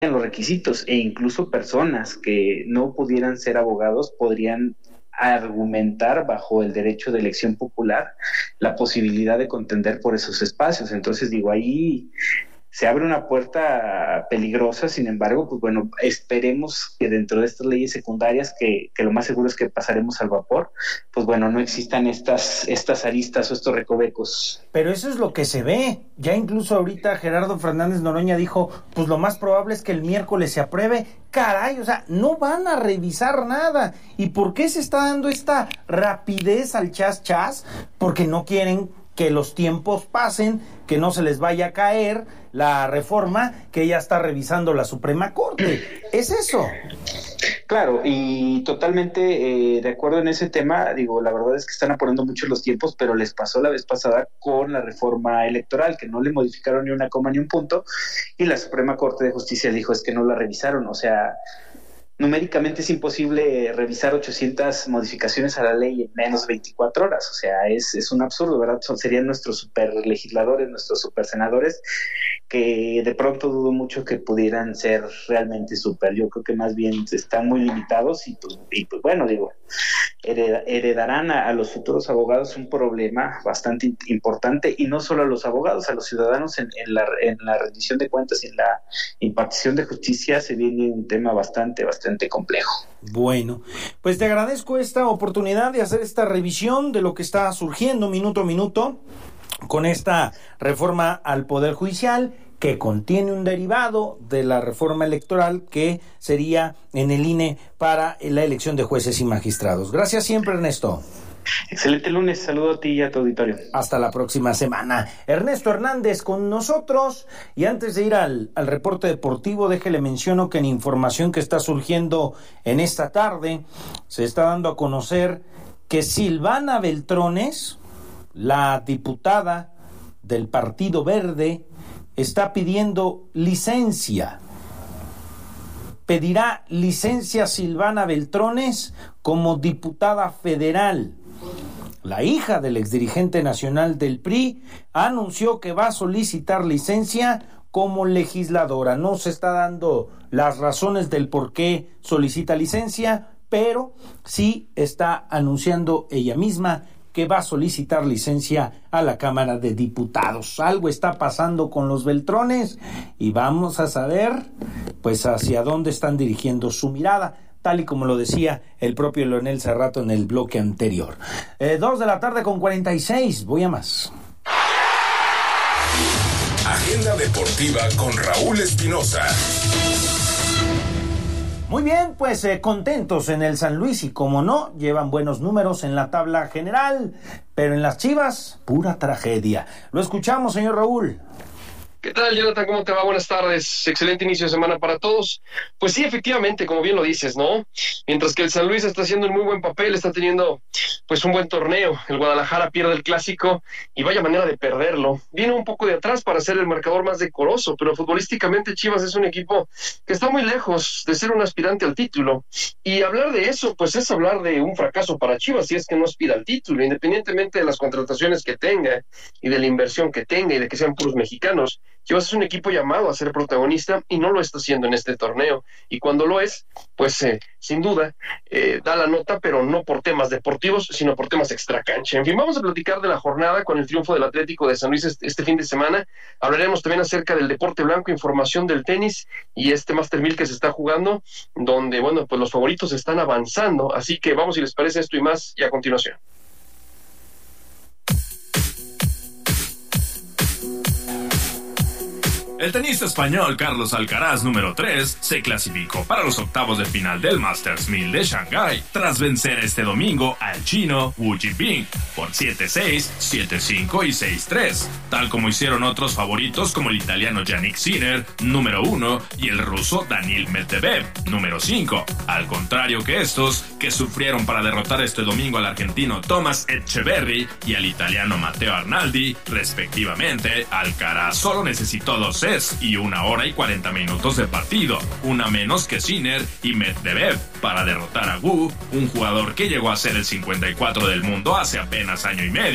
los requisitos, e incluso personas que no pudieran ser abogados podrían argumentar bajo el derecho de elección popular la posibilidad de contender por esos espacios. Entonces digo, ahí se abre una puerta peligrosa. Sin embargo, pues bueno, esperemos que dentro de estas leyes secundarias, que lo más seguro es que pasaremos al vapor, pues bueno, no existan estas aristas o estos recovecos. Pero eso es lo que se ve. Ya incluso ahorita Gerardo Fernández Noroña dijo, pues lo más probable es que el miércoles se apruebe. Caray, o sea, no van a revisar nada. ¿Y por qué se está dando esta rapidez al chas? Porque no quieren que los tiempos pasen, que no se les vaya a caer la reforma que ya está revisando la Suprema Corte. ¿Es eso? Claro, y totalmente de acuerdo en ese tema. Digo, la verdad es que están apurando mucho los tiempos, pero les pasó la vez pasada con la reforma electoral, que no le modificaron ni una coma ni un punto, y la Suprema Corte de Justicia dijo es que no la revisaron. O sea, numéricamente es imposible revisar 800 modificaciones a la ley en menos de 24 horas. O sea, es un absurdo, ¿verdad? Serían nuestros super legisladores, nuestros super senadores, que de pronto dudo mucho que pudieran ser realmente super. Yo creo que más bien están muy limitados y pues bueno, digo, heredarán a los futuros abogados un problema bastante importante, y no solo a los abogados, a los ciudadanos en la rendición de cuentas y en la impartición de justicia se viene un tema bastante complejo. Bueno, pues te agradezco esta oportunidad de hacer esta revisión de lo que está surgiendo minuto a minuto con esta reforma al Poder Judicial, que contiene un derivado de la reforma electoral que sería en el INE para la elección de jueces y magistrados. Gracias siempre, Ernesto. Excelente lunes, saludo a ti y a tu auditorio. Hasta la próxima semana. Ernesto Hernández con nosotros. Y antes de ir al reporte deportivo, déjele menciono que en información que está surgiendo en esta tarde, se está dando a conocer que Silvana Beltrones, la diputada del Partido Verde, está pidiendo licencia. Pedirá licencia Silvana Beltrones como diputada federal. La hija del exdirigente nacional del PRI anunció que va a solicitar licencia como legisladora. No se está dando las razones del por qué solicita licencia, pero sí está anunciando ella misma que va a solicitar licencia a la Cámara de Diputados. Algo está pasando con los Beltrones y vamos a saber pues hacia dónde están dirigiendo su mirada, tal y como lo decía el propio Leonel Cerrato en el bloque anterior. 2:46 p.m, voy a más. Agenda deportiva con Raúl Espinosa. Muy bien, pues contentos en el San Luis y como no, llevan buenos números en la tabla general, pero en las Chivas, pura tragedia. Lo escuchamos, señor Raúl. ¿Qué tal, Jonathan? ¿Cómo te va? Buenas tardes. Excelente inicio de semana para todos. Pues sí, efectivamente, como bien lo dices, ¿no? Mientras que el San Luis está haciendo un muy buen papel, está teniendo pues un buen torneo. El Guadalajara pierde el clásico y vaya manera de perderlo. Viene un poco de atrás para ser el marcador más decoroso, pero futbolísticamente Chivas es un equipo que está muy lejos de ser un aspirante al título. Y hablar de eso, pues es hablar de un fracaso para Chivas si es que no aspira al título, independientemente de las contrataciones que tenga y de la inversión que tenga y de que sean puros mexicanos. Chivas es un equipo llamado a ser protagonista y no lo está haciendo en este torneo, y cuando lo es, pues sin duda da la nota, pero no por temas deportivos, sino por temas extracancha. En fin, vamos a platicar de la jornada con el triunfo del Atlético de San Luis este fin de semana. Hablaremos también acerca del deporte blanco, información del tenis y este Master 1000 que se está jugando, donde, bueno, pues los favoritos están avanzando, así que vamos, si les parece, esto y más, y a continuación. El tenista español Carlos Alcaraz, número 3, se clasificó para los octavos de final del Masters 1000 de Shanghái, tras vencer este domingo al chino Wu Jinping por 7-6, 7-5 y 6-3, tal como hicieron otros favoritos como el italiano Yannick Sinner, número 1, y el ruso Daniil Medvedev, número 5, al contrario que estos, que sufrieron para derrotar este domingo al argentino Thomas Etcheverry y al italiano Matteo Arnaldi, respectivamente. Alcaraz solo necesitó 2 sets y 1 hora y 40 minutos de partido, una menos que Sinner y Medvedev, para derrotar a Wu, un jugador que llegó a ser el 54 del mundo hace apenas año y medio.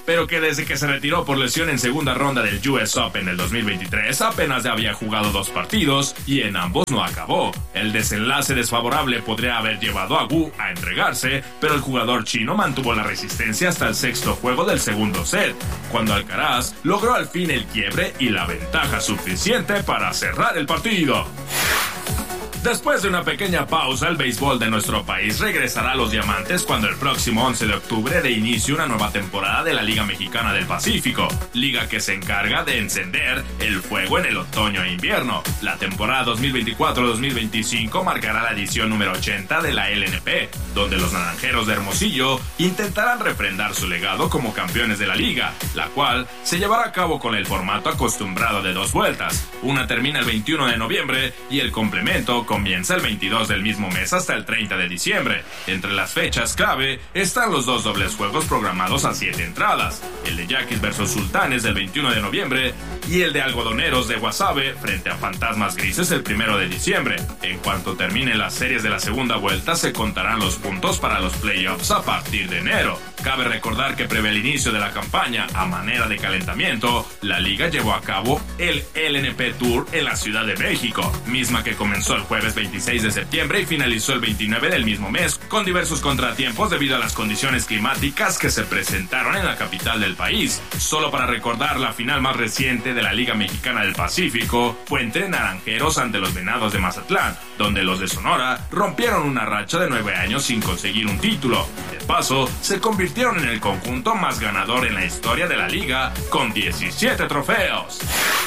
pero que desde que se retiró por lesión en segunda ronda del US Open del 2023 apenas ya había jugado 2 partidos y en ambos no acabó. El desenlace desfavorable podría haber llevado a Wu a entregarse, pero el jugador chino mantuvo la resistencia hasta el 6º juego del segundo set, cuando Alcaraz logró al fin el quiebre y la ventaja suficiente para cerrar el partido. Después de una pequeña pausa, el béisbol de nuestro país regresará a los diamantes cuando el próximo 11 de octubre dé inicio una nueva temporada de la Liga Mexicana del Pacífico, liga que se encarga de encender el fuego en el otoño e invierno. La temporada 2024-2025 marcará la edición número 80 de la LNP, donde los naranjeros de Hermosillo intentarán refrendar su legado como campeones de la liga, la cual se llevará a cabo con el formato acostumbrado de 2 vueltas. Una termina el 21 de noviembre y el complemento comienza el 22 del mismo mes hasta el 30 de diciembre. Entre las fechas clave están los 2 dobles juegos programados a 7 entradas, el de Yaquis versus Sultanes del 21 de noviembre y el de Algodoneros de Guasave frente a Fantasmas Grises el 1 de diciembre. En cuanto terminen las series de la segunda vuelta se contarán los puntos para los playoffs a partir de enero. Cabe recordar que previo al inicio de la campaña, a manera de calentamiento, la liga llevó a cabo el LNP Tour en la Ciudad de México, misma que comenzó el jueves 26 de septiembre y finalizó el 29 del mismo mes, con diversos contratiempos debido a las condiciones climáticas que se presentaron en la capital del país. Solo para recordar, la final más reciente de la Liga Mexicana del Pacífico fue entre Naranjeros ante los Venados de Mazatlán, donde los de Sonora rompieron una racha de 9 años sin conseguir un título. De paso, se convirtieron en el conjunto más ganador en la historia de la liga, con 17 trofeos.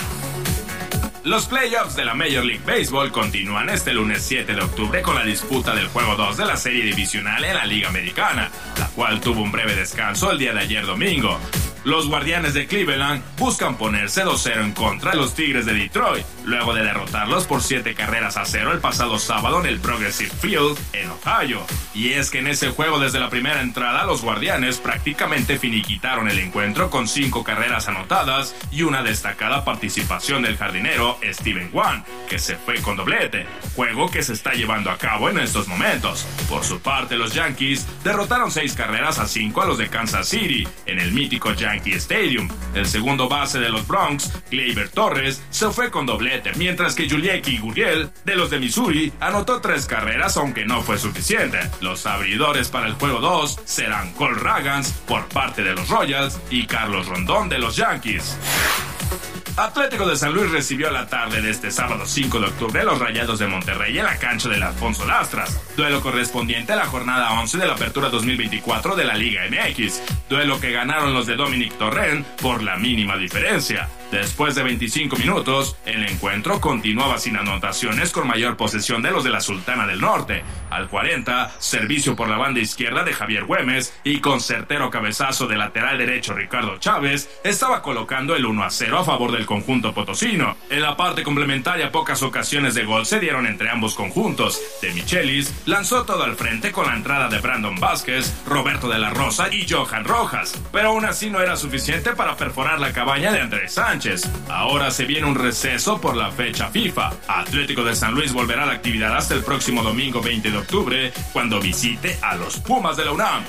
Los playoffs de la Major League Baseball continúan este lunes 7 de octubre con la disputa del juego 2 de la serie divisional en la Liga Americana, la cual tuvo un breve descanso el día de ayer domingo. Los Guardianes de Cleveland buscan ponerse 2-0 en contra de los Tigres de Detroit, luego de derrotarlos por 7-0 el pasado sábado en el Progressive Field en Ohio. Y es que en ese juego desde la primera entrada los Guardianes prácticamente finiquitaron el encuentro con 5 carreras anotadas y una destacada participación del jardinero Steven Wan, que se fue con doblete, juego que se está llevando a cabo en estos momentos. Por su parte, los Yankees derrotaron 6-5 a los de Kansas City en el mítico Yankee Stadium. El segundo base de los Bronx, Gleyber Torres, se fue con doblete, mientras que Julieki Gurriel, de los de Missouri, anotó 3 carreras, aunque no fue suficiente. Los abridores para el juego 2 serán Cole Ragans por parte de los Royals y Carlos Rondón de los Yankees. Atlético de San Luis recibió la tarde de este sábado 5 de octubre los Rayados de Monterrey en la cancha del Alfonso Lastras, duelo correspondiente a la jornada 11 de la Apertura 2024 de la Liga MX, duelo que ganaron los de Dominic Torrent por la mínima diferencia. Después de 25 minutos, el encuentro continuaba sin anotaciones con mayor posesión de los de la Sultana del Norte. Al 40, servicio por la banda izquierda de Javier Güemes y con certero cabezazo de lateral derecho Ricardo Chávez, estaba colocando el 1-0 a favor del conjunto potosino. En la parte complementaria, pocas ocasiones de gol se dieron entre ambos conjuntos. De Michelis lanzó todo al frente con la entrada de Brandon Vázquez, Roberto de la Rosa y Johan Rojas, pero aún así no era suficiente para perforar la cabaña de Andrés Sánchez. Ahora se viene un receso por la fecha FIFA. Atlético de San Luis volverá a la actividad hasta el próximo domingo 20 de octubre, cuando visite a los Pumas de la UNAM.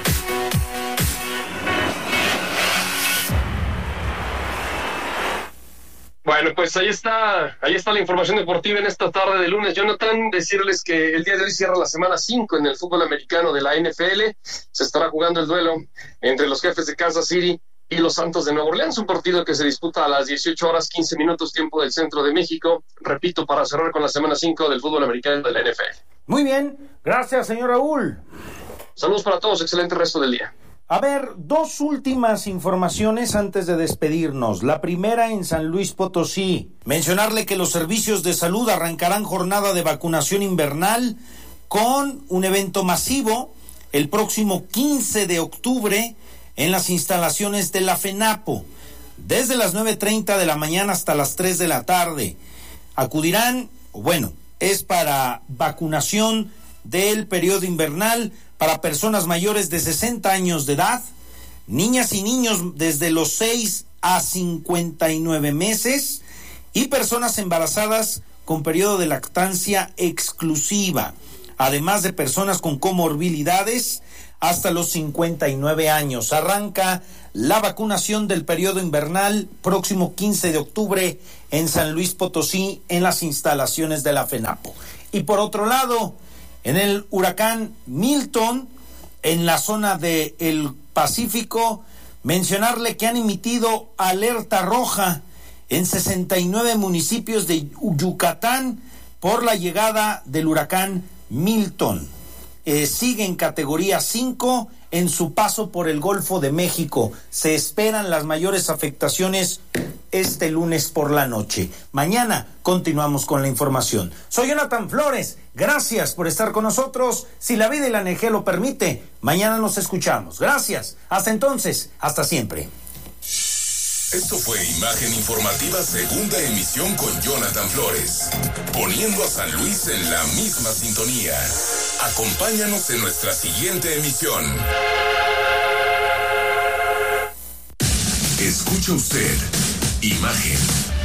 Bueno, pues ahí está la información deportiva en esta tarde de lunes. Jonathan, decirles que el día de hoy cierra la semana 5 en el fútbol americano de la NFL. Se estará jugando el duelo entre los Jefes de Kansas City y los Santos de Nueva Orleans, un partido que se disputa a las 18:15 tiempo del centro de México. Repito, para cerrar con la semana 5 del fútbol americano de la NFL. Muy bien, gracias, señor Raúl. Saludos para todos, excelente resto del día. A ver, 2 últimas informaciones antes de despedirnos. La primera en San Luis Potosí. Mencionarle que los servicios de salud arrancarán jornada de vacunación invernal con un evento masivo el próximo 15 de octubre en las instalaciones de la FENAPO, desde las 9:30 de la mañana hasta las 3 de la tarde. Acudirán, es para vacunación del periodo invernal para personas mayores de 60 años de edad, niñas y niños desde los 6 a 59 meses y personas embarazadas con periodo de lactancia exclusiva, además de personas con comorbilidades, hasta los 59 años. Arranca la vacunación del periodo invernal próximo 15 de octubre en San Luis Potosí, en las instalaciones de la FENAPO. Y por otro lado, en el huracán Milton, en la zona del Pacífico, mencionarle que han emitido alerta roja en 69 municipios de Yucatán por la llegada del huracán Milton. Sigue en categoría 5 en su paso por el Golfo de México. Se esperan las mayores afectaciones este lunes por la noche. Mañana continuamos con la información. Soy Jonathan Flores. Gracias por estar con nosotros. Si la vida y la energía lo permite, mañana nos escuchamos. Gracias. Hasta entonces. Hasta siempre. Esto fue Imagen Informativa, segunda emisión con Jonathan Flores, poniendo a San Luis en la misma sintonía. Acompáñanos en nuestra siguiente emisión. Escucha usted Imagen.